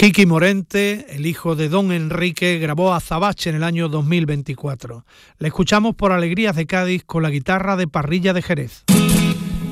Kiki Morente, el hijo de Don Enrique, grabó Azabache en el año 2024. Le escuchamos por Alegrías de Cádiz con la guitarra de Parrilla de Jerez.